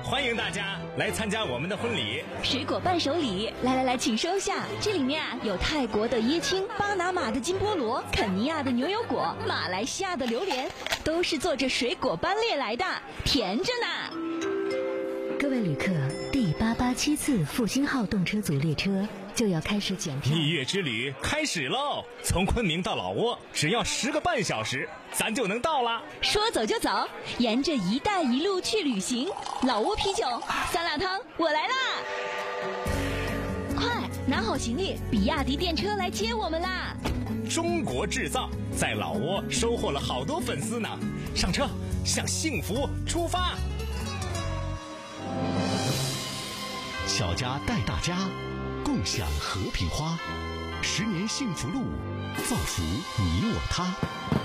欢迎大家来参加我们的婚礼。 水果伴手礼，来，请收下。这里面有泰国的椰青、巴拿马的金菠萝、肯尼亚的牛油果、马来西亚的榴莲，都是坐着水果班列来的，甜着呢。 各位旅客，第887次复兴号动车组列车就要开始检票。 蜜月之旅开始喽！从昆明到老挝只要10个半小时，咱就能到了。 说走就走，沿着一带一路去旅行。老挝啤酒、酸辣汤，我来啦！快拿好行李，比亚迪电车来接我们啦！ 中国制造在老挝收获了好多粉丝呢。上车，向幸福出发！ 小家带大家，共享和平花，10年幸福路，造福你我他。